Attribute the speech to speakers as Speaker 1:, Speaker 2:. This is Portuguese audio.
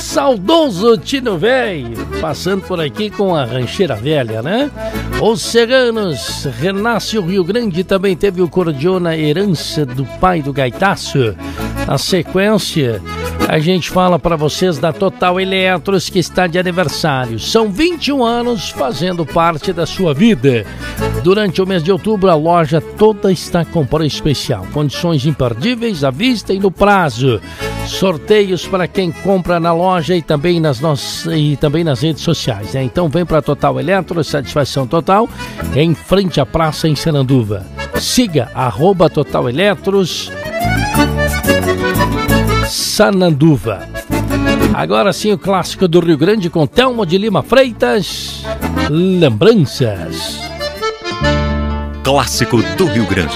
Speaker 1: Saudoso Tino Velho, passando por aqui com a rancheira velha, né? Os Serranos, renasce o Rio Grande, também teve o Cordiona, herança do pai do gaitaço. Na sequência, a gente fala para vocês da Total Eletros, que está de aniversário. São 21 anos fazendo parte da sua vida. Durante o mês de outubro, a loja toda está com preço especial. Condições imperdíveis à vista e no prazo. Sorteios para quem compra na loja e também nas redes sociais, né? Então vem para a Total Eletros, satisfação total, em frente à praça em Sananduva. Siga @Total Eletros Sananduva. Agora sim o clássico do Rio Grande com Telmo de Lima Freitas, Lembranças.
Speaker 2: Clássico do Rio Grande.